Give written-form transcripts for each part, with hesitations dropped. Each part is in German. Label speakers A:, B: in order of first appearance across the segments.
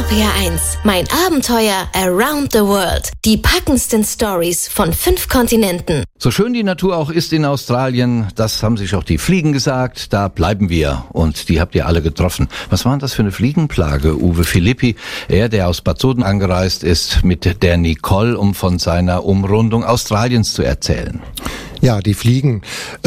A: SWR 1, mein Abenteuer around the world. Die packendsten Stories von 5 Kontinenten.
B: So schön die Natur auch ist in Australien, das haben sich auch die Fliegen gesagt, da bleiben wir. Und die habt ihr alle getroffen. Was war denn das für eine Fliegenplage, Uwe Philippi? Er, der aus Bad Soden angereist ist, mit der Nicole, um von seiner Umrundung Australiens zu erzählen.
C: Ja, die Fliegen,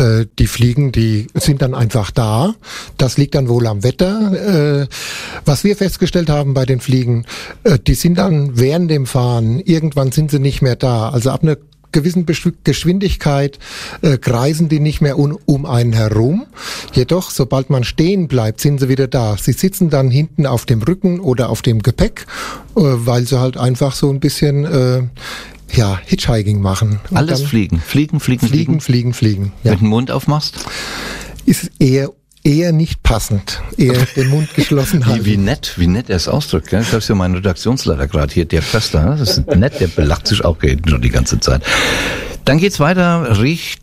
C: die sind dann einfach da. Das liegt dann wohl am Wetter. Was wir festgestellt haben bei den Fliegen, die sind dann während dem Fahren, irgendwann sind sie nicht mehr da. Also ab einer gewissen Geschwindigkeit kreisen die nicht mehr um einen herum. Jedoch, sobald man stehen bleibt, sind sie wieder da. Sie sitzen dann hinten auf dem Rücken oder auf dem Gepäck, weil sie halt einfach so ein bisschen Hitchhiking machen. Und
B: alles dann fliegen.
C: Ja.
B: Mit dem Mund aufmachst?
C: Ist eher nicht passend. Eher den Mund geschlossen halten.
B: Wie nett er es ausdrückt. Gell? Ich habe ja meinen Redaktionsleiter gerade hier, der Köster. Das ist nett, der belacht sich auch schon die ganze Zeit. Dann geht's weiter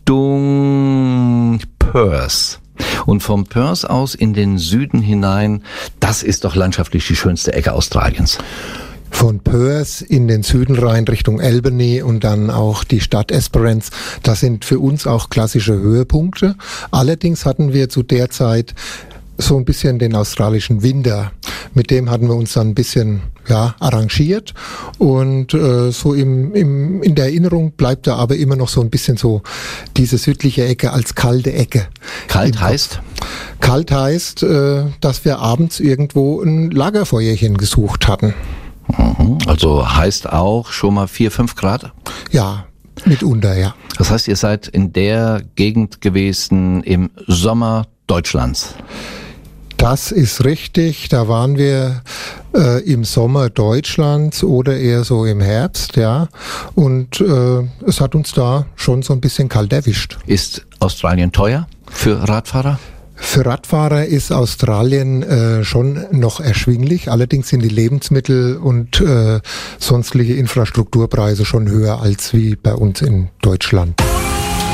B: Richtung Perth. Und vom Perth aus in den Süden hinein, das ist doch landschaftlich die schönste Ecke Australiens.
C: Von Perth in den Süden rein Richtung Albany und dann auch die Stadt Esperance. Das sind für uns auch klassische Höhepunkte. Allerdings hatten wir zu der Zeit so ein bisschen den australischen Winter. Mit dem hatten wir uns dann ein bisschen arrangiert und so in der Erinnerung bleibt da aber immer noch so ein bisschen so diese südliche Ecke als kalte Ecke.
B: Kalt heißt?
C: Kalt heißt, dass wir abends irgendwo ein Lagerfeuerchen gesucht hatten.
B: Also heißt auch schon mal 4-5 Grad?
C: Ja, mitunter, ja.
B: Das heißt, ihr seid in der Gegend gewesen im Sommer Deutschlands?
C: Das ist richtig. Da waren wir im Sommer Deutschlands oder eher so im Herbst, ja. Und es hat uns da schon so ein bisschen kalt erwischt.
B: Ist Australien teuer für Radfahrer?
C: Für Radfahrer ist Australien schon noch erschwinglich, allerdings sind die Lebensmittel und sonstige Infrastrukturpreise schon höher als wie bei uns in Deutschland.